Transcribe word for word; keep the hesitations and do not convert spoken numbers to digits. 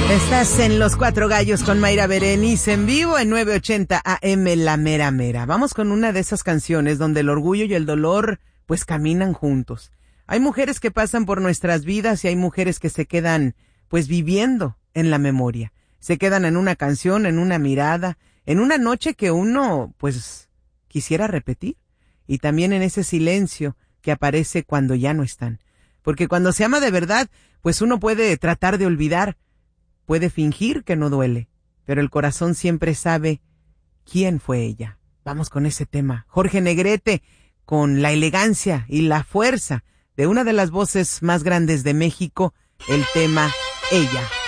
Estás en Los Cuatro Gallos con Mayra Berenice en vivo en nueve ochenta A M La Mera Mera. Vamos con una de esas canciones donde el orgullo y el dolor pues caminan juntos. Hay mujeres que pasan por nuestras vidas y hay mujeres que se quedan pues viviendo en la memoria. Se quedan en una canción, en una mirada, en una noche que uno pues quisiera repetir. Y también en ese silencio que aparece cuando ya no están. Porque cuando se ama de verdad, pues uno puede tratar de olvidar, puede fingir que no duele, pero el corazón siempre sabe quién fue ella. Vamos con ese tema. Jorge Negrete, con la elegancia y la fuerza de una de las voces más grandes de México, el tema Ella.